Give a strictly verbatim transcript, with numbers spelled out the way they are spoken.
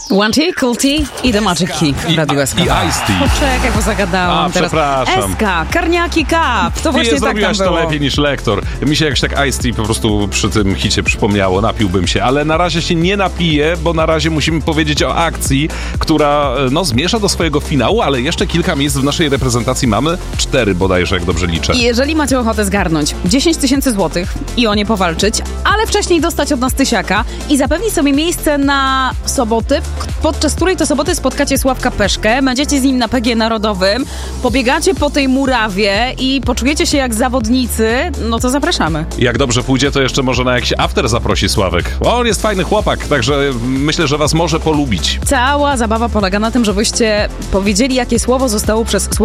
One T, Cool T i The Magic Key w Radiu S K. I Ice-T. Poczekaj, bo zagadałam A, teraz. przepraszam. S K, Karniaki Cup. To właśnie Nie tak tam zrobiłaś to było. lepiej niż lektor. Mi się jakoś tak Ice-T po prostu przy tym hicie przypomniało. Napiłbym się, ale na razie się nie napiję, bo na razie musimy powiedzieć o akcji, która no zmierza do swojego finału, ale jeszcze kilka miejsc w naszej reprezentacji mamy. Cztery bodajże, jak dobrze liczę. I jeżeli macie ochotę zgarnąć dziesięć tysięcy złotych i o nie powalczyć, ale wcześniej dostać od nas tysiaka i zapewnić sobie miejsce na sobotę, podczas której to soboty spotkacie Sławka Peszkę, będziecie z nim na P G Narodowym, pobiegacie po tej murawie i poczujecie się jak zawodnicy, no to zapraszamy. Jak dobrze pójdzie, to jeszcze może na jakiś after zaprosi Sławek. On jest fajny chłopak, także myślę, że was może polubić. Cała zabawa polega na tym, żebyście powiedzieli, jakie słowo zostało przez Sławka